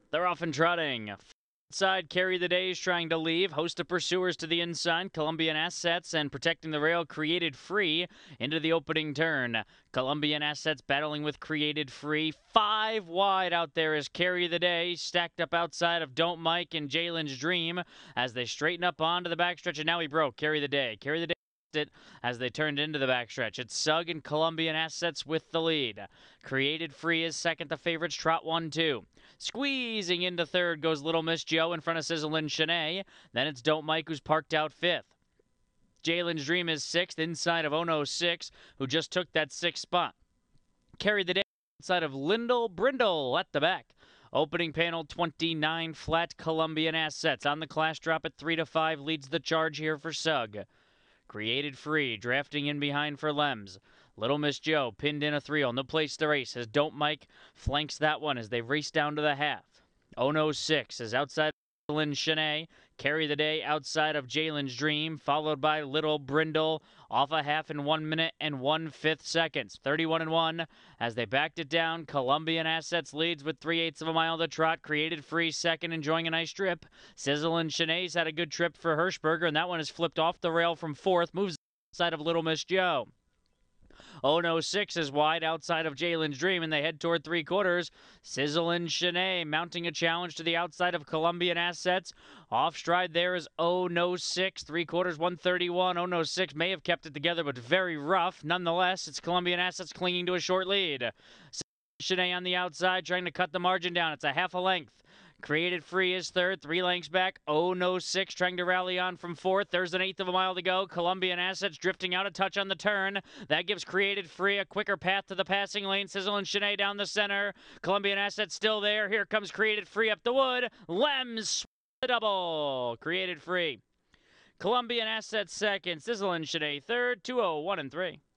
They're off and trotting. Side Carry the Day is trying to leave. Host of pursuers to the inside. Columbian Assets and Protecting the Rail Created Free into the opening turn. Columbian Assets battling with Created Free. 5 wide out there is Carry the Day, stacked up outside of Don't Mike and Jalen's Dream as they straighten up onto the backstretch. And now he broke. Carry the Day. Carry the Day it as they turned into the backstretch. It's Sug and Columbian Assets with the lead. Created Free is second. The favorites trot 1-2. Squeezing into third goes Little Miss Joe in front of Sizzle and Shanae. Then it's Don't Mike who's parked out fifth. Jalen's Dream is sixth inside of Ono 6, who just took that sixth spot. Carry the Day inside of Lindell Brindle at the back. Opening panel 29 flat. Columbian Assets on the class drop at 3-5 leads the charge here for Sug. Created Free, drafting in behind for Lems. Little Miss Joe pinned in a 3-0. No place to race as Don't Mike flanks that one as they race down to the half. Ono 6 is outside of Lynn Shanae. Carry the Day outside of Jalen's Dream, followed by Little Brindle off a half in 1 minute and 1/5 seconds. 31-1 as they backed it down. Columbian Assets leads with 3/8 of a mile to trot. Created Free second, enjoying a nice trip. Sizzle and Shanae's had a good trip for Hirschberger, and that one is flipped off the rail from fourth. Moves outside of Little Miss Joe. Ono 6 is wide outside of Jalen's Dream, and they head toward 3/4. Sizzle and Shanae mounting a challenge to the outside of Columbian Assets. Off stride there is Ono 6, 3/4, 131. Ono 6 may have kept it together, but very rough. Nonetheless, it's Columbian Assets clinging to a short lead. Shanae on the outside trying to cut the margin down. It's a half a length. Created Free is third, 3 lengths back. Ono 6 trying to rally on from fourth. There's an 1/8 of a mile to go. Columbian Assets drifting out a touch on the turn. That gives Created Free a quicker path to the passing lane. Sizzle and Shanae down the center. Columbian Assets still there. Here comes Created Free up the wood. Lems the double. Created Free. Columbian Assets second. Sizzle and Shanae third. 2-0, 1-3.